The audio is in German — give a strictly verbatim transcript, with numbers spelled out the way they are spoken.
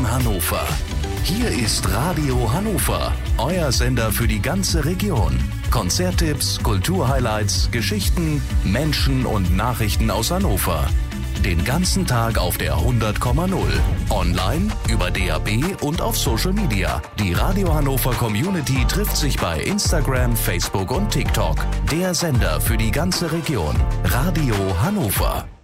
Leben Hannover. Hier ist Radio Hannover, euer Sender für die ganze Region. Konzerttipps, Kulturhighlights, Geschichten, Menschen und Nachrichten aus Hannover. Den ganzen Tag auf der hundert Komma null. Online, über D A B und auf Social Media. Die Radio Hannover Community trifft sich bei Instagram, Facebook und TikTok. Der Sender für die ganze Region. Radio Hannover.